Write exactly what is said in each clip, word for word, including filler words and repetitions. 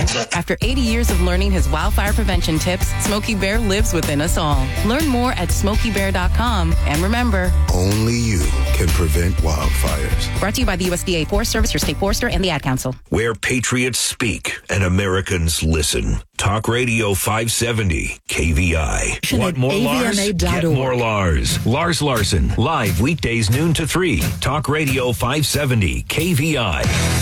After eighty years of learning his wildfire prevention tips, Smokey Bear lives within us all. Learn more at smokey bear dot com. And remember, only you can prevent wildfires. Brought to you by the U S D A Forest Service, your state forester, and the Ad Council. Where patriots speak and Americans listen. Talk Radio five seventy, K V I. Want more Lars? Get more Lars. Lars Larson, live weekdays noon to three. Talk Radio five seventy, K V I.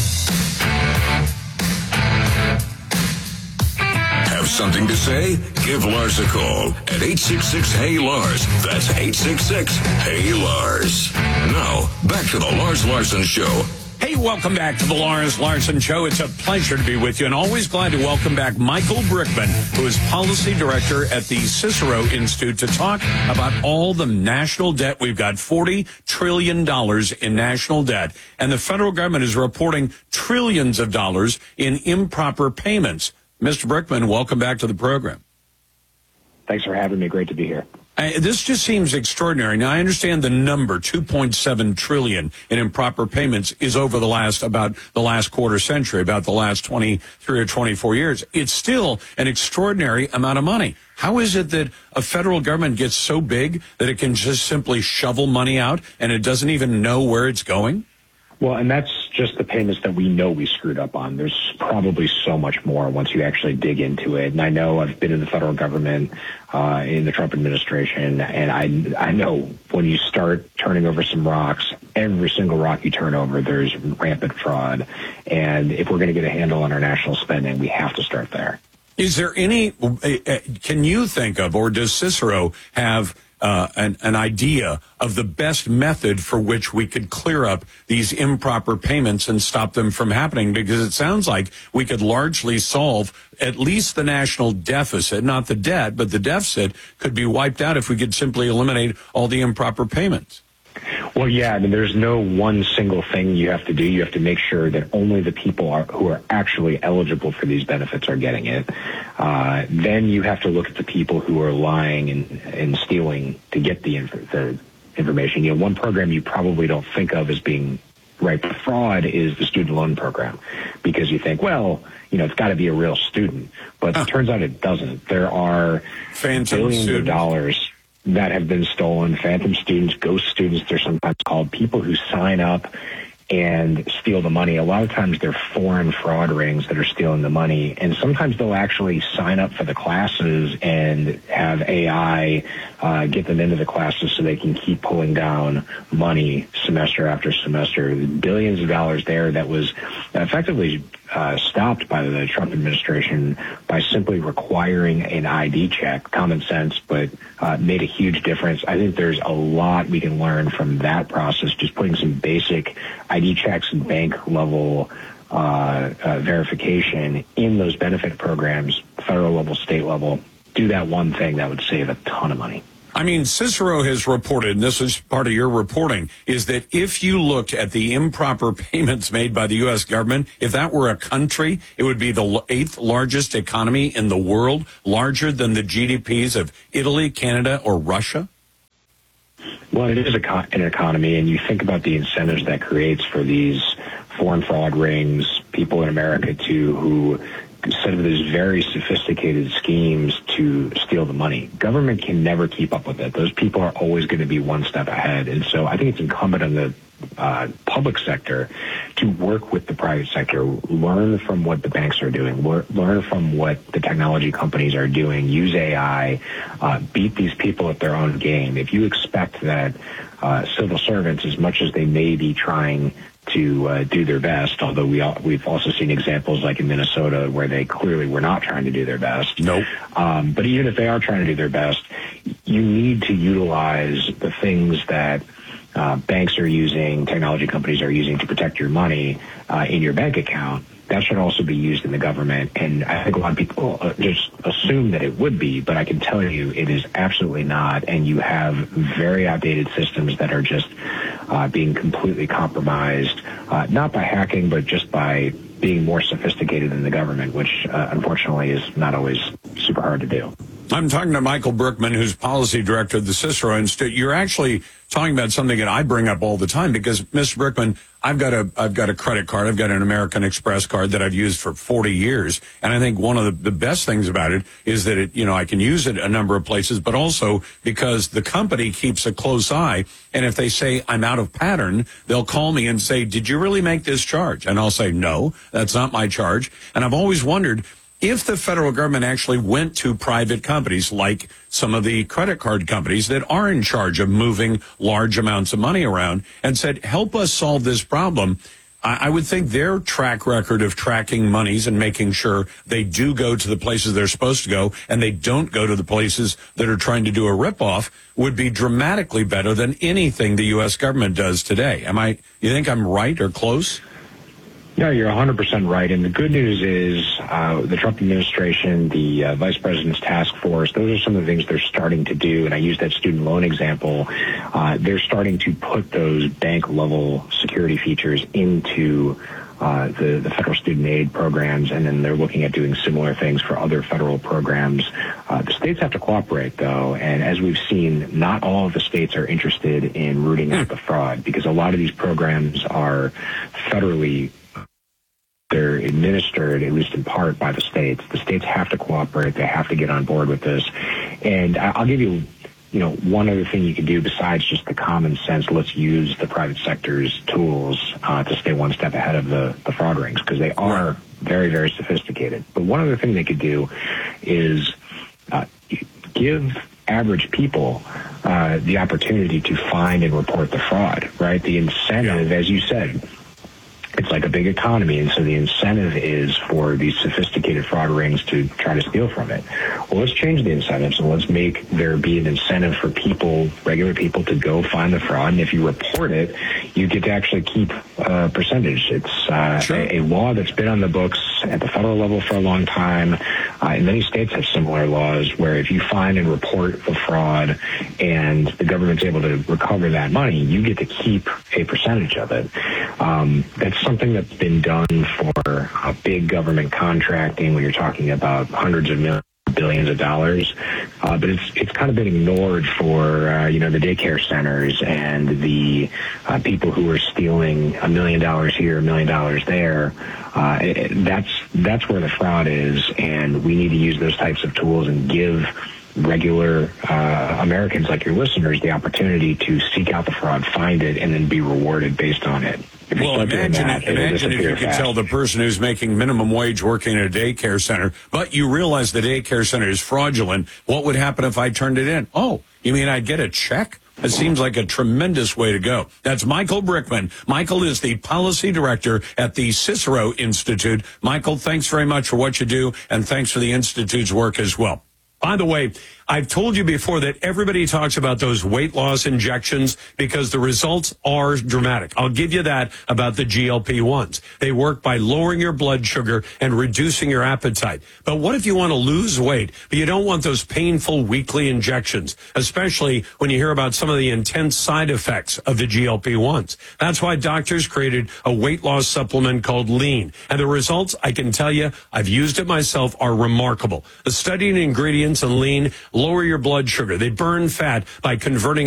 Have something to say? Give Lars a call at eight six six, Hey Lars. That's eight six six, Hey Lars. Now, back to the Lars Larson Show. Hey, welcome back to the Lars Larson Show. It's a pleasure to be with you, and always glad to welcome back Michael Brickman, who is Policy Director at the Cicero Institute, to talk about all the national debt. We've got forty trillion dollars in national debt, and the federal government is reporting trillions of dollars in improper payments. Mister Brickman, welcome back to the program. Thanks for having me. Great to be here. Uh, this just seems extraordinary. Now, I understand the number, two point seven trillion dollars in improper payments, is over the last, about the last quarter century, about the last twenty-three or twenty-four years. It's still an extraordinary amount of money. How is it that a federal government gets so big that it can just simply shovel money out and it doesn't even know where it's going? Well, and that's just the payments that we know we screwed up on. There's probably so much more once you actually dig into it. And I know I've been in the federal government, uh, in the Trump administration, and I, I know when you start turning over some rocks, every single rock you turn over, there's rampant fraud. And if we're going to get a handle on our national spending, we have to start there. Is there any, uh, can you think of, or does Cicero have Uh, an, an idea of the best method for which we could clear up these improper payments and stop them from happening? Because it sounds like we could largely solve at least the national deficit, not the debt, but the deficit could be wiped out if we could simply eliminate all the improper payments. Well, yeah, I mean, there's no one single thing you have to do. You have to make sure that only the people are, who are actually eligible for these benefits are getting it. Uh, then you have to look at the people who are lying and, and stealing to get the, inf- the information. You know, one program you probably don't think of as being ripe for fraud is the student loan program, because you think, well, you know, it's got to be a real student. But huh. it turns out it doesn't. There are Phantom billions students. of dollars that have been stolen, phantom students, ghost students, they're sometimes called, people who sign up and steal the money. A lot of times they're foreign fraud rings that are stealing the money, and sometimes they'll actually sign up for the classes and have A I uh, get them into the classes so they can keep pulling down money semester after semester. Billions of dollars there that was effectively uh, stopped by the Trump administration by simply requiring an I D check. Common sense, but uh, made a huge difference. I think there's a lot we can learn from that process, just putting some basic I D checks and bank level uh, uh, verification in those benefit programs, federal level, state level. Do that one thing that would save a ton of money. I mean, Cicero has reported, and this is part of your reporting, is that if you looked at the improper payments made by the U S government, if that were a country, it would be the eighth largest economy in the world, larger than the G D Ps of Italy, Canada, or Russia. Well, it is a co- an economy, and you think about the incentives that creates for these foreign fraud rings, people in America, too, who set up these very sophisticated schemes to steal the money. Government can never keep up with it. Those people are always going to be one step ahead. And so I think it's incumbent on the uh, public sector to work with the private sector, learn from what the banks are doing, learn from what the technology companies are doing, use A I, uh, beat these people at their own game. If you expect that uh, civil servants, as much as they may be trying to uh, do their best, although we all, we've also seen examples like in Minnesota where they clearly were not trying to do their best. Nope. Um, but even if they are trying to do their best, you need to utilize the things that uh, banks are using, technology companies are using to protect your money uh, in your bank account. That should also be used in the government. And I think a lot of people uh, just assume that it would be, but I can tell you it is absolutely not. And you have very outdated systems that are just uh, being completely compromised, uh, not by hacking, but just by being more sophisticated than the government, which uh, unfortunately is not always super hard to do. I'm talking to Michael Brickman, who's policy director of the Cicero Institute. You're actually talking about something that I bring up all the time because, Mister Brickman, I've got a I've got a credit card. I've got an American Express card that I've used for forty years. And I think one of the, the best things about it is that it, you know, I can use it a number of places, but also because the company keeps a close eye. And if they say I'm out of pattern, they'll call me and say, did you really make this charge? And I'll say, no, that's not my charge. And I've always wondered, if the federal government actually went to private companies like some of the credit card companies that are in charge of moving large amounts of money around and said, help us solve this problem, I, I would think their track record of tracking monies and making sure they do go to the places they're supposed to go and they don't go to the places that are trying to do a ripoff would be dramatically better than anything the U S government does today. Am I, you think I'm right or close? No, you're one hundred percent right. And the good news is uh, the Trump administration, the uh, vice president's task force, those are some of the things they're starting to do. And I use that student loan example. Uh, they're starting to put those bank-level security features into uh, the, the federal student aid programs, and then they're looking at doing similar things for other federal programs. Uh, the states have to cooperate, though, and as we've seen, not all of the states are interested in rooting out the fraud because a lot of these programs are federally they're administered, at least in part, by the states. The states have to cooperate. They have to get on board with this. And I'll give you, you know, one other thing you can do besides just the common sense, let's use the private sector's tools uh, to stay one step ahead of the, the fraud rings, because they are very, very sophisticated. But one other thing they could do is uh, give average people uh, the opportunity to find and report the fraud, right? The incentive, as you said, it's like a big economy, and so the incentive is for these sophisticated fraud rings to try to steal from it. Well, let's change the incentives, and let's make there be an incentive for people, regular people, to go find the fraud, and if you report it, you get to actually keep a percentage. It's uh, sure. a, a law that's been on the books at the federal level for a long time, uh, and many states have similar laws where if you find and report the fraud and the government's able to recover that money, you get to keep a percentage of it. Um, that's something that's been done for uh, big government contracting when you're talking about hundreds of millions, billions of dollars, uh, but it's it's kind of been ignored for uh, you know the daycare centers and the uh, people who are stealing a million dollars here, a million dollars there. Uh, it, that's that's where the fraud is, and we need to use those types of tools and give regular uh, Americans like your listeners the opportunity to seek out the fraud, find it, and then be rewarded based on it. Well, imagine, that, it, imagine if you could fast. tell the person who's making minimum wage working at a daycare center, but you realize the daycare center is fraudulent. What would happen if I turned it in? Oh, you mean I'd get a check? It seems like a tremendous way to go. That's Michael Brickman. Michael is the policy director at the Cicero Institute. Michael, thanks very much for what you do, and thanks for the Institute's work as well. By the way, I've told you before that everybody talks about those weight loss injections because the results are dramatic. I'll give you that about the G L P ones. They work by lowering your blood sugar and reducing your appetite. But what if you want to lose weight, but you don't want those painful weekly injections, especially when you hear about some of the intense side effects of the G L P ones? That's why doctors created a weight loss supplement called Lean. And the results, I can tell you, I've used it myself, are remarkable. The studied ingredients in Lean lower your blood sugar. They burn fat by converting